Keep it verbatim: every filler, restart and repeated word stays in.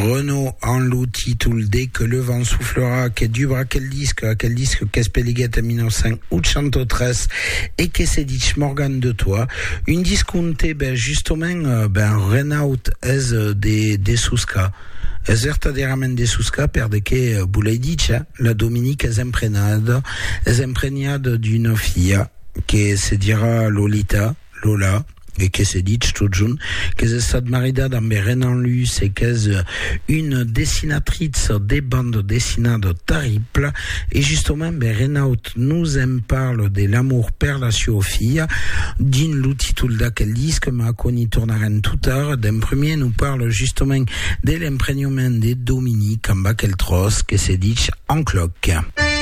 Renault en l'outil tout le dé que le vent soufflera, que du bras quel disque, quel disque qu'est speliget en mille neuf cent quatre-vingt-treize et que c'est dit Morgan de toi. Une disconte, ben, justement, ben, Renault est des, des Souska. Es verdaderament de Souska per de que, boulay dit, la Dominique est imprégnade, est imprégnade d'une fille, que se dira Lolita, Lola, et que c'est dit tout jeune, que c'est stade marida dans Renan Luce et que c'est une dessinatrice des bandes dessinées terribles. Et justement, Renaud nous en parle de l'amour per la sua fille, d'une l'outil d'aquel disque, ma connu tournaren tout à l'heure. D'un premier, nous parle justement de l'imprégnement de Dominique en bas qu'elle trosse, que c'est dit en cloque.